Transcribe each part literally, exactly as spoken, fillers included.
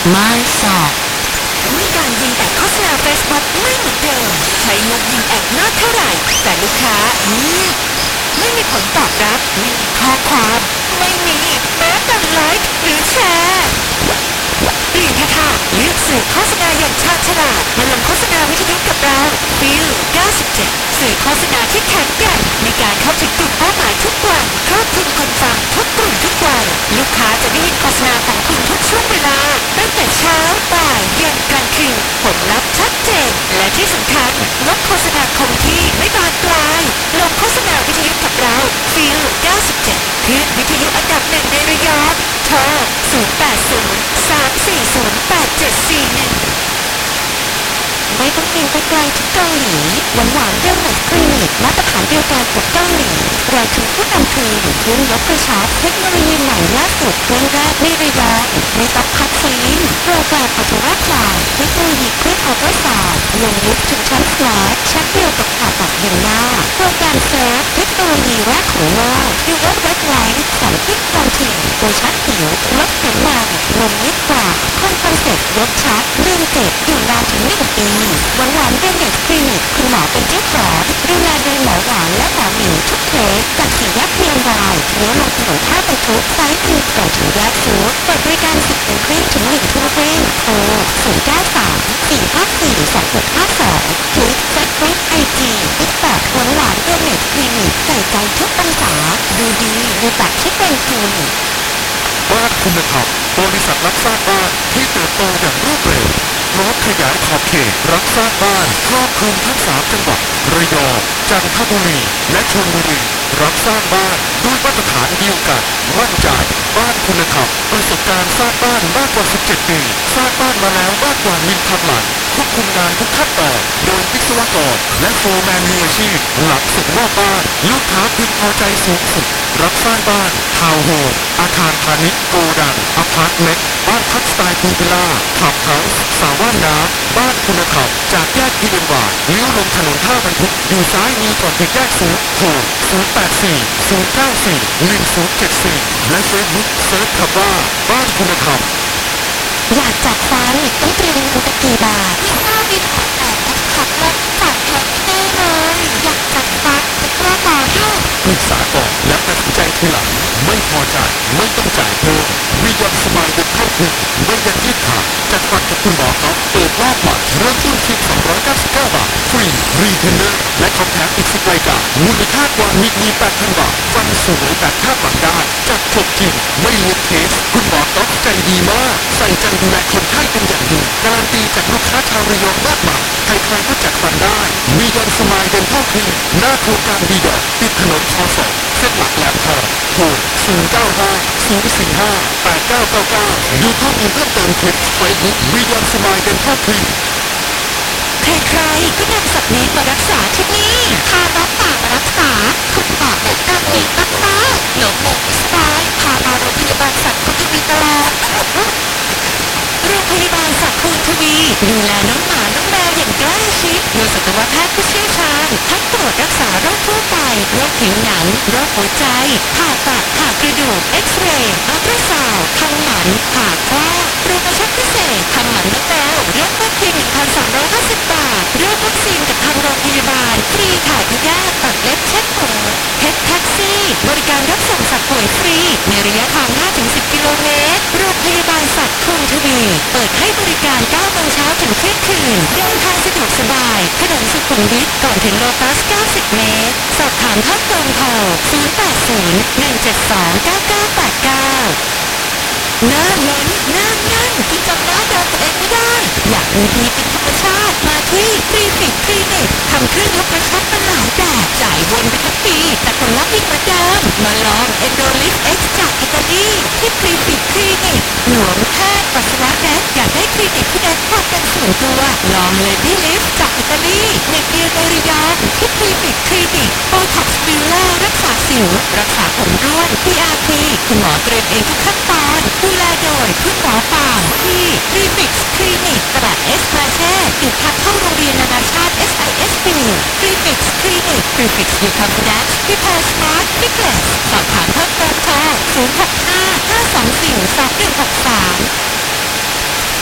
ไม่สอบมีการยิงแอดโฆษณา Facebook ไม่เหมือนเดิมใช้งบยิงแอดมากเท่าไหร่แต่ลูกค้าเงียบไม่มีผลตอบรับไม่มีข้อความไม่มีแม้แต่ไลค์หรือแชร์เปลี่ยนค่ะเลือกสื่อโฆษณาอย่างชาญฉลาดมาลงโฆษณาวิทยุกับเราฟิลเก้าสิบเจ็ดสื่อโฆษณาที่แข็งแกร่งในการเข้าถึงกลุ่มเป้าหมายทุกวันครอบคลุมคนฟังทุกกลุ่มทุกวัยลูกค้าจะได้ยินโฆษณาของคุณทุกช่วงเวลาตั้งแต่เช้าบ่ายเย็นกลางคืนผลลัพธ์ชัดเจนและที่สำคัญงบโฆษณาคงที่ไม่บานปลายลงโฆษณาวิทยุกับเราฟิลเก้าสิบเจ็ดคลื่นวิทยุอันดับหนึ่งในระยองโทรศูนย์ แปด ศูนย์ สาม สี่ ศูนย์ แปด เจ็ด สี่ หนึ่งไม่ต้องบินไปไกลถึงเกาหลีหวานหวานเรื่องไหนคลินิกมาตรฐานเดียวกันกับเกาหลีเราถึงผู้นำทีมยืนยกกระชับเทคโนโลยีใหม่ล่าสุดเรื่องแรกในระยองไม่ต้องพักฟื้นโปรแกรมอัตราคลายเทคโนโลยีเครื่องอัลตราซาวด์ลงลึกถึงชั้นสแลชชั้นเดียวกับผ่าตัดอย่างหน้าโปรแกรมเซฟเทคโนโลยีแรกของโลกดูว่าเว็บไลน์สองทิศตรงถิ่นโดยชัดผิวลดไขมันลงลึกกว่าคอนเซ็ปต์ลดชัดเรื่องเจ็บอยู่นานถึงหนึ่งปีหวานหวานเรื่องเด็กคลินิกคุณหมอเป็นเจ้าของดูแลโดยหมอหวานและหมอหมิวทุกเคสจากสี่แยกเพียงรายเลี้ยวลงถนนท่าบรรทุกซ้ายมือก่อนถึงแยกฟูดเปิดบริการสิบโมงครึ่งถึงหนึ่งทุ่มครึ่งโทรศูนย์ เก้า สาม สี่ ห้า สี่ สอง หก ห้า สองคลิกเฟซบุ๊กไอจีติ๊กต็อกหวานหวานเรื่องเด็กคลินิกใส่ใจทุกองศาดูดีดูแบบที่เป็นคุณบ้านคุณธรรมบริษัทรับสร้างบ้านที่เติบโตอย่างรวดเร็วพร้อมขยายขอบเขตรับสร้างบ้านครอบคลุมทั้งสามจังหวัดระยองจันทบุรีและชลบุรีรับสร้างบ้านด้วยมาตรฐานเดียวกันมั่นใจบ้านคุณธรรมประสบการณ์สร้างบ้านมากกว่าสิบเจ็ดปีสร้างบ้านมาแล้วมากกว่าหนึ่งพันหลังควบคุมงานทุกขั้นตอนโดยวิศวกรและโฟร์แมนมืออาชีพหลังส่งมอบบ้านลูกค้าพึงพอใจสูงสุดรับสร้างบ้านทาวน์โฮมอาคารพาณิชย์โกดังอพาร์ตเมนต์บ้านพักสไตล์พูลวิลล่าขับเฮาส์สระว่ายน้ำบ้านคุณธรรมจากแยกพิบูลวาดเลี้ยวลงถนนท่าบรรทุกอยู่ซ้ายมือก่อนถึงแยกสูงโทรศูนย์ แปด สี่ ศูนย์ เก้า สี่ หนึ่ง ศูนย์ เจ็ด สี่และเฟซบุ๊กเซิร์ชคำว่าบ้านคุณธรรมอยากจัดฟันต้องเตรียมเงินไปกี่บาทไม่ทราบบินของแต่ขับรถจ่ายแพงแน่เลยอยากจัดฟันจะกล้าหมอดูปรึกษาก่อนแล้วตัดสินใจทีหลังไม่พอใจไม่ต้องจ่ายเพิ่มวิยอนสมายเด็กเข้าถึงไม่ยันยืดขาจัดฟันกับคุณหมอเขาเปิดรอบใหม่เริ่มต้นเพียงสองร้อยเก้าสิบเก้าบาทฟรีรีเทนเนอร์และคอมแพคอีกสิบรายการมูลค่ากว่าหนึ่งหมื่นแปดพันบาทฟันสวยแบบคาดหวังได้จัดจบจริงไม่เลือกเคสคุณหมอเขาใจดีมากใส่ใจดูแลคนไข้เป็นอย่างดีการันตีจากลูกค้าชาวระยองมากมายใครๆก็จัดฟันได้วิยอนสมายเด็กเข้าถึงหน้าโครงการวีดอกติดถนนคอสองเส้นหลักแหลมทองโทรศูนย์ เก้า ห้า ศูนย์ สี่ ห้า แปด เก้า เก้า เก้าดูข้อมูลเพิ่มเติมคลิปเฟซบุ๊กวิยอนสมายเด็กเข้าถึงใครๆก็นำสัตว์เลี้ยงมารักษาที่นี่พาน้องหมามารักษาคุณหมอแนะนำดีมากๆหลงหมกสบายพามาโรงพยาบาลสัตว์คุณทวีตลอดโรงพยาบาลสัตว์คุณทวีดูแลน้องหมาน้องแมวอย่างใกล้ชิดโดยสัตวแพทย์ผู้เชี่ยวชาญทั้งตรวจรักษาโรคทั่วไปโรคผิวหนังโรคหัวใจผ่าตัดผ่ากระดูกเอ็กซเรย์อัลตราซาวด์ทำหมันผ่าคลอดโปรโมชั่นพิเศษทำหมันน้องแมวเริ่มต้นเพียง หนึ่งพันสามร้อยห้าสิบ บาทเริ่มวัคซีนกับทางโรงพยาบาลฟรีถ่ายพยาธิตัดเล็บเช็ดหูเพชรแท็กซี่บริการรับส่งสัตว์ป่วยฟรีในระยะทาง ห้าถึงสิบ กิโลเมตรโรงพยาบาลสัตว์คุณทวีเปิดให้บริการ เก้า โมงเช้าถึงเที่ยงคืนเดินทางสะดวกสบายถนนสุขุมวิทก่อนถึงโลตัส เก้าสิบ เมตรสอบถามเพิ่มเติมโทรศูนย์ แปด ศูนย์ หนึ่ง เจ็ด สอง เก้า เก้า แปด เก้าหน้าล้นหน้างั่นที่จำหน้าเดิมตัวเองไม่ได้อยากดูดีเป็นธรรมชาติมาที่ฟรีฟิกคลินิกทำเครื่องยกกระชับเป็นหลายแบบจ่ายวนไปทั้งปีแต่ผลลัพธ์ยังเหมือนเดิมมาลองเอนโดลิฟเอ็กซ์จากอิตาลีที่ฟรีฟิกคลินิกหลวงแพทย์ปัสสาวะแดกอยากได้คลินิกที่เน้นความเป็นส่วนตัวลองเลดี้ลิฟจากอิตาลีหนึ่งเดียวในระยองที่ฟรีฟิกคลินิกโบท็อกซ์ฟิลเลอร์รักษาสิวรักษาผมร่วง พี อาร์ พี คุณหมอเตรียมเองทุกขั้นตอนดูแลโดยคุณหมอปางที่รีฟิกซ์คลินิกตลาดเอสมาเช่ติดทางเข้าโรงเรียนนานาชาติ เอส ไอ เอส พี รีฟิกซ์คลินิกรีฟิกซ์ยูคอนฟิเดนซ์พิเพอร์สมาร์ทฟิกเลสสอบถามเพิ่มเติมโทรศูนย์ หก ห้า ห้า สอง สี่ สอง หนึ่ง หก สาม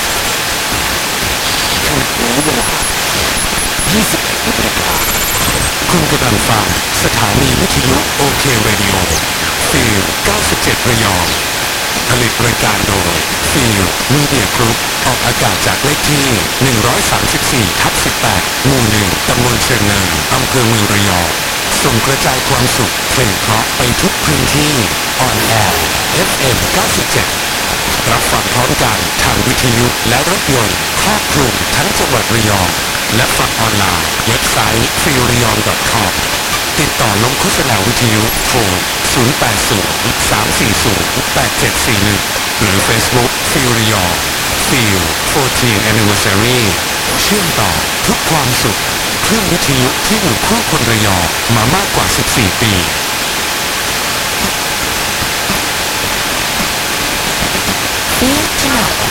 คุณกำลังฟังสถานีวิทยุโอเคเรดิโอฟิลเก้าสิบเจ็ดระยองผลิตรายการโดยฟิลมีเดียกรุ๊ปออกอากาศจากเลขที่หนึ่งร้อยสามสิบสี่ทับสิบแปดหมู่หนึ่งตำบลเชียงเนินอำเภอเมืองระยองส่งกระจายความสุขเพลงเพราะไปทุกพื้นที่ออนแอร์ เอฟ เอ็ม เก้าสิบเจ็ดรับฟังพร้อมกันทางวิทยุและรถยนต์ครอบคลุมทั้งจังหวัดระยองและฟังออนไลน์เว็บไซต์ ฟิลระยอง ดอท คอม ติดต่อลงโฆษณาวิทยุโทร ศูนย์ แปด ศูนย์ สาม สี่ ศูนย์ แปด เจ็ด สี่ หนึ่ง หรือ Facebook ฟิลระยองฟิล fourteenth Anniversary เชื่อมต่อทุกความสุขเครื่องวิทยุที่อยู่คู่คนระยองมามากกว่า สิบสี่ ปี Feel tonight